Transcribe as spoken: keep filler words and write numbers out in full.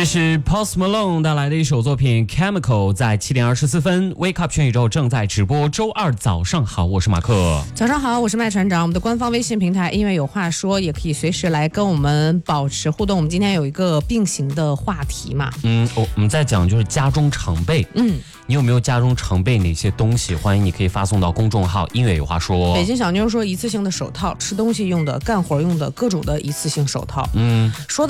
这是 Post Malone 带来的一首作品 Chemical， 在七点二十四分 Wake Up 全宇宙正在直播。周二早上好，我是马克。 早上好，我是麦船长。我们的官方微信平台音乐有话说，也可以随时来跟我们保持互动。我们今天有一个并行的话题嘛， 嗯，我我们在讲就是家中常备。嗯，你有没有家中常备哪些东西？欢迎你可以发送到公众号音乐有话说。 北京小妞说一次性的手套，吃东西用的、干活用的各种的一次性手套。 嗯， 说